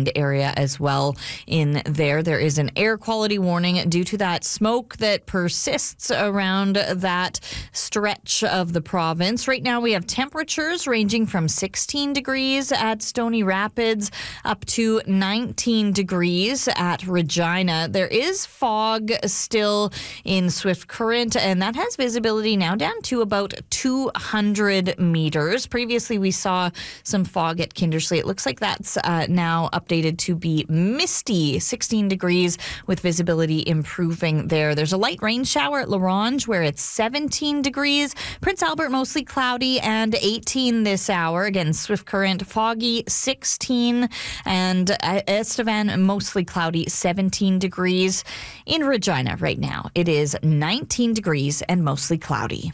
Wind area as well in there. There is an air quality warning due to that smoke that persists around that stretch of the province. Right now we have temperatures ranging from 16 degrees at Stony Rapids up to 19 degrees at Regina. There is fog still in Swift Current, and that has visibility now down to about 200 meters. Previously, we saw some fog at Kindersley. It looks like that's now updated to be misty, 16 degrees with visibility improving there. There's a light rain shower at La Ronge where it's 17 degrees. Prince Albert mostly cloudy and 18 this hour. Again, Swift Current foggy, 16, and Estevan mostly cloudy, 17 degrees. In Regina right now, it is 19 degrees and mostly cloudy.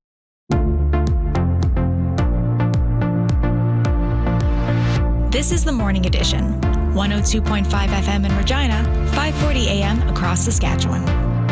This is the Morning Edition. 102.5 FM in Regina, 5:40 AM across Saskatchewan.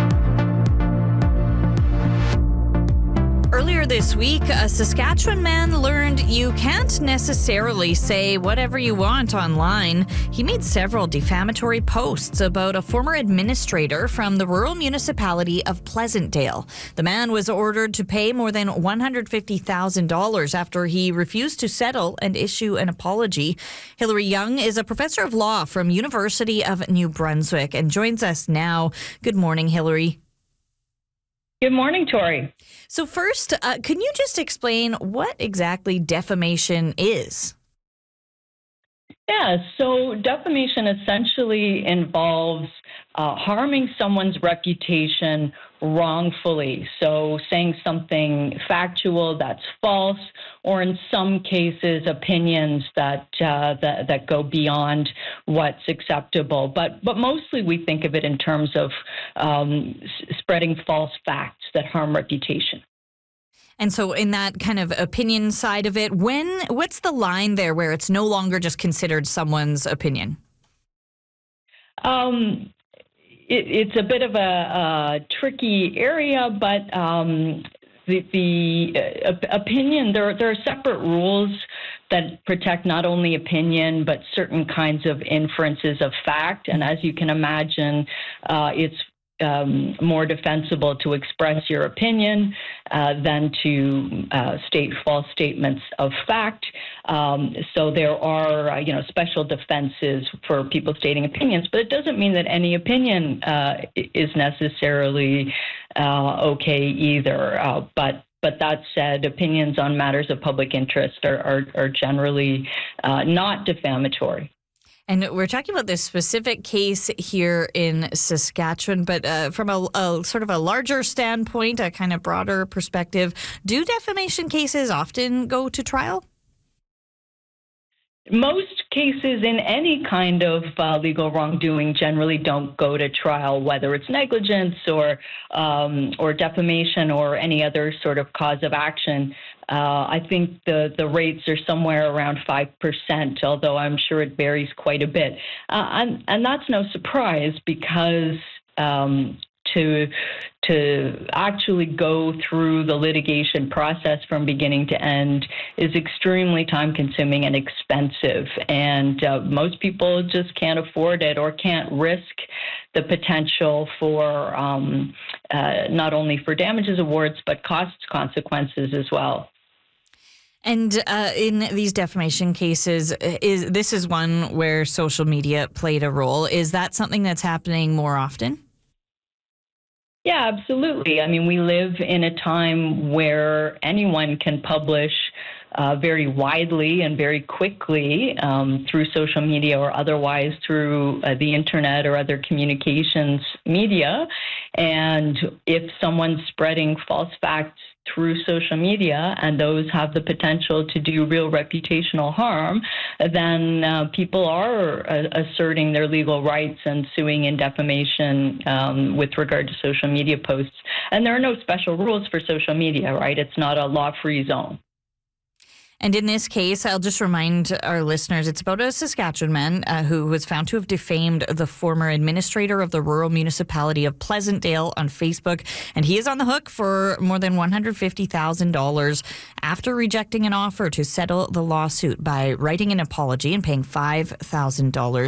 Earlier this week, a Saskatchewan man learned you can't necessarily say whatever you want online. He made several defamatory posts about a former administrator from the rural municipality of Pleasantdale. The man was ordered to pay more than $150,000 after he refused to settle and issue an apology. Hilary Young is a professor of law from University of New Brunswick and joins us now. Good morning, Hilary. Good morning, Tori. So first, can you just explain what exactly defamation is? Yeah, so defamation essentially involves harming someone's reputation wrongfully. So saying something factual that's false, or in some cases, opinions that go beyond what's acceptable. But mostly we think of it in terms of spreading false facts that harm reputation. And so in that kind of opinion side of it, what's the line there where it's no longer just considered someone's opinion? It's a bit of a tricky area, but the opinion, there are separate rules that protect not only opinion, but certain kinds of inferences of fact. And as you can imagine, it's more defensible to express your opinion than to state false statements of fact. So there are, special defenses for people stating opinions, but it doesn't mean that any opinion is necessarily okay either. But that said, opinions on matters of public interest are generally not defamatory. And we're talking about this specific case here in Saskatchewan, but from a sort of a larger standpoint, a kind of broader perspective, do defamation cases often go to trial? Most cases in any kind of legal wrongdoing generally don't go to trial, whether it's negligence or defamation or any other sort of cause of action. I think the rates are somewhere around 5%, although I'm sure it varies quite a bit. And that's no surprise because to actually go through the litigation process from beginning to end is extremely time-consuming and expensive. And most people just can't afford it or can't risk the potential for not only for damages awards, but cost consequences as well. And in these defamation cases, this is one where social media played a role. Is that something that's happening more often? Yeah, absolutely. I mean, we live in a time where anyone can publish very widely and very quickly through social media or otherwise through the internet or other communications media. And if someone's spreading false facts through social media and those have the potential to do real reputational harm, then people are asserting their legal rights and suing in defamation with regard to social media posts. And there are no special rules for social media, right? It's not a law-free zone. And in this case, I'll just remind our listeners, it's about a Saskatchewan man who was found to have defamed the former administrator of the rural municipality of Pleasantdale on Facebook. And he is on the hook for more than $150,000 after rejecting an offer to settle the lawsuit by writing an apology and paying $5,000.